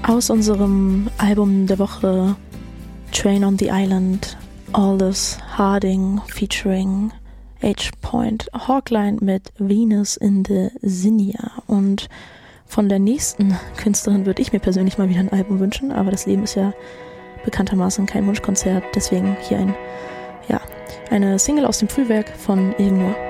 Aus unserem Album der Woche Train on the Island, Aldous Harding featuring H-Point Hawkline mit Venus in the Zinnia. Und von der nächsten Künstlerin würde ich mir persönlich mal wieder ein Album wünschen, aber das Leben ist ja bekanntermaßen kein Wunschkonzert, deswegen hier eine Single aus dem Frühwerk von Ilgnur.